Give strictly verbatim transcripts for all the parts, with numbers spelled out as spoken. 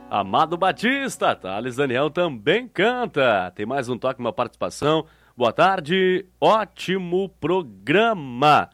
Amado Batista, Thales Daniel também canta. Tem mais um toque, uma participação. Boa tarde, ótimo programa.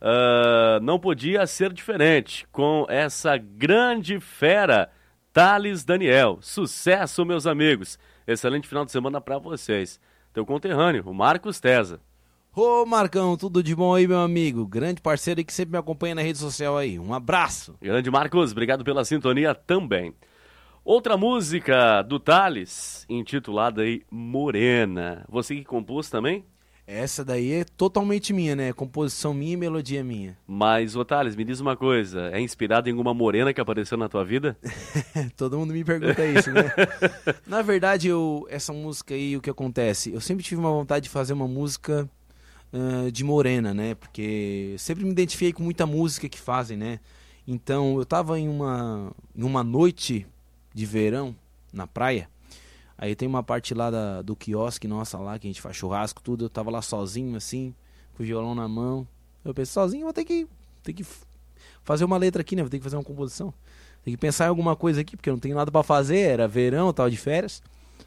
Uh, não podia ser diferente com essa grande fera, Thales Daniel. Sucesso, meus amigos. Excelente final de semana para vocês. Teu conterrâneo, o Marcos Tesa. Ô Marcão, tudo de bom aí, meu amigo? Grande parceiro aí que sempre me acompanha na rede social aí. Um abraço. Grande Marcos, obrigado pela sintonia também. Outra música do Thales, intitulada aí Morena. Você que compôs também? Essa daí é totalmente minha, né? Composição minha e melodia minha. Mas, ô Thales, me diz uma coisa. É inspirado em alguma morena que apareceu na tua vida? Todo mundo me pergunta isso, né? Na verdade, eu, essa música aí, o que acontece? Eu sempre tive uma vontade de fazer uma música uh, de morena, né? Porque sempre me identifiquei com muita música que fazem, né? Então, eu tava em uma, em uma noite de verão na praia. Aí tem uma parte lá da, do quiosque nossa lá, que a gente faz churrasco, tudo. Eu tava lá sozinho, assim, com o violão na mão. Eu pensei, sozinho, eu vou ter que, ter que fazer uma letra aqui, né? Vou ter que fazer uma composição. Tem que pensar em alguma coisa aqui, porque eu não tenho nada pra fazer. Era verão, eu tava de férias,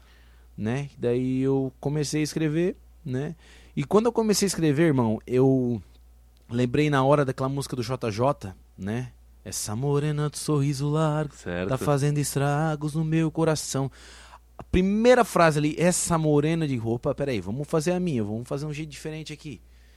né? Daí eu comecei a escrever, né? E quando eu comecei a escrever, irmão, eu lembrei na hora daquela música do J J, né? Essa morena do sorriso largo, certo, tá fazendo estragos no meu coração. A primeira frase ali, essa morena de roupa, peraí, vamos fazer a minha, vamos fazer um jeito diferente aqui.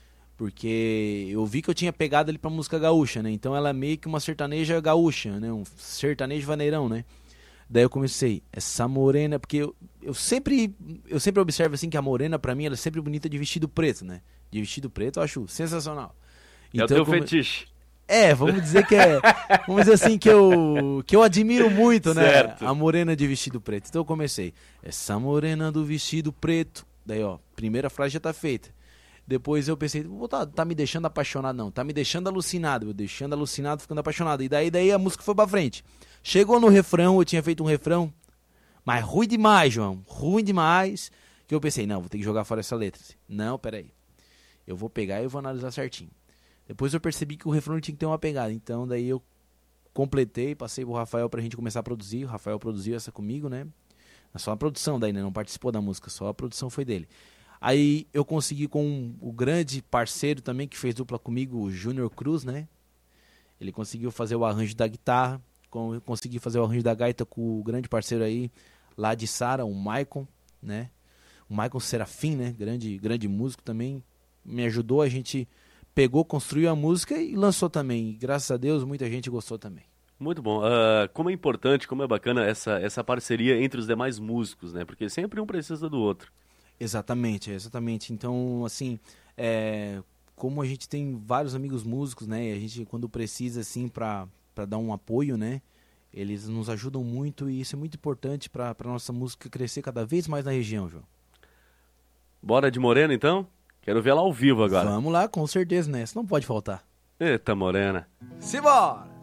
Porque eu vi que eu tinha pegado ali pra música gaúcha, né? Então ela é meio que uma sertaneja gaúcha, né? Um sertanejo vaneirão, né? Daí eu comecei, essa morena, porque eu, eu sempre eu sempre observo assim que a morena pra mim ela é sempre bonita de vestido preto, né? De vestido preto eu acho sensacional. Então, é o teu come... fetiche. É, vamos dizer que é, vamos dizer assim que eu, que eu admiro muito, né, certo, a morena de vestido preto. Então eu comecei, essa morena do vestido preto, daí ó, primeira frase já tá feita. Depois eu pensei, tá, tá me deixando apaixonado, não, tá me deixando alucinado, eu deixando alucinado, ficando apaixonado. E daí, daí a música foi pra frente. Chegou no refrão, eu tinha feito um refrão, mas ruim demais, João, ruim demais, que eu pensei, não, vou ter que jogar fora essa letra. Não, peraí, eu vou pegar e eu vou analisar certinho. Depois eu percebi que o refrão tinha que ter uma pegada, então daí eu completei, passei pro Rafael pra gente começar a produzir, o Rafael produziu essa comigo, né? Só a produção daí, né? Não participou da música, só a produção foi dele. Aí eu consegui com o grande parceiro também, que fez dupla comigo, o Júnior Cruz, né? Ele conseguiu fazer o arranjo da guitarra, consegui fazer o arranjo da gaita com o grande parceiro aí, lá de Sara, o Maicon, né? O Maicon Serafim, né? Grande, grande músico também, me ajudou, a gente... pegou, construiu a música e lançou também. E, graças a Deus, muita gente gostou também. Muito bom. Uh, como é importante, como é bacana essa, essa parceria entre os demais músicos, né? Porque sempre um precisa do outro. Exatamente, exatamente. Então, assim, é, como a gente tem vários amigos músicos, né? E a gente, quando precisa, assim, para para dar um apoio, né? Eles nos ajudam muito e isso é muito importante para a nossa música crescer cada vez mais na região, João. Bora de Morena, então? Quero ver ela ao vivo agora. Vamos lá, com certeza, né? Isso não pode faltar. Eita, morena. Simbora!